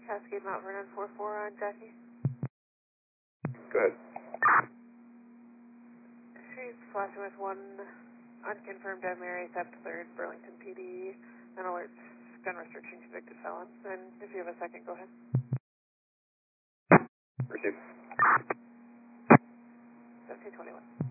Cascade Mount Vernon 4-4 on Jackie. Go ahead. She's flashing with one unconfirmed dead Mary, theft 3rd, Burlington PD, and alerts gun restriction convicted felon. And if you have a second, go ahead. Receive. 1721.